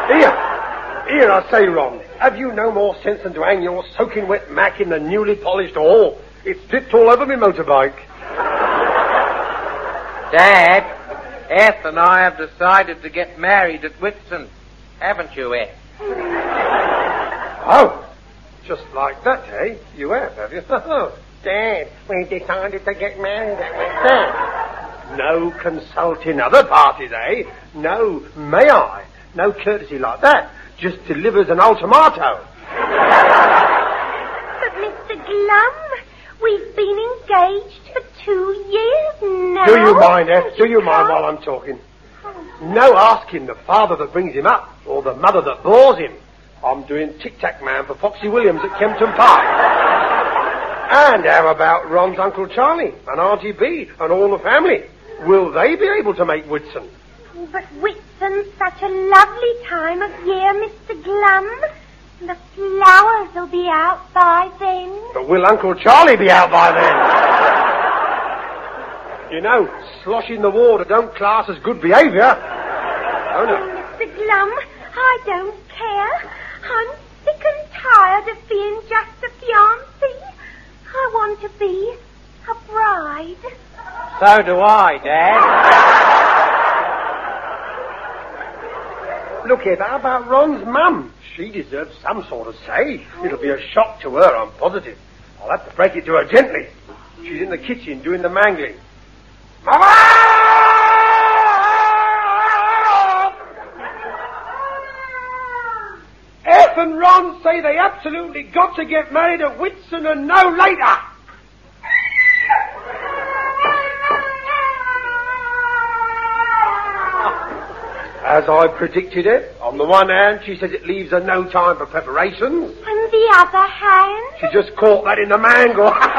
Here, I say, Ron, have you no more sense than to hang your soaking wet Mac in the newly polished hall? It's dripped all over my motorbike. Dad, Eth and I have decided to get married at Whitsun. Haven't you, Eth? Oh, just like that, eh? You have you? Dad, we decided to get married at Whitsun. No consulting other parties, eh? No, may I? No courtesy like that. Just delivers an ultimatum. But Mr. Glum, we've been engaged for 2 years now. Do you mind, Eth? Do you mind while I'm talking? No asking the father that brings him up, or the mother that bores him. I'm doing Tic-Tac Man for Foxy Williams at Kempton Park. And how about Ron's Uncle Charlie and Auntie Bee and all the family? Will they be able to make Whitsun? But Whitsun's such a lovely time of year, Mr. Glum. The flowers will be out by then. But will Uncle Charlie be out by then? You know, sloshing the water don't class as good behaviour. Oh, no. Mr. Glum, I don't care. I'm sick and tired of being just a fiancée. I want to be a bride. So do I, Dad. Look here, how about Ron's mum? She deserves some sort of say. It'll be a shock to her, I'm positive. I'll have to break it to her gently. She's in the kitchen doing the mangling. Mama! Eth and Ron say they absolutely got to get married at Whitsun and no later. As I predicted it, on the one hand, she says it leaves her no time for preparations. On the other hand? She just caught that in the mangle.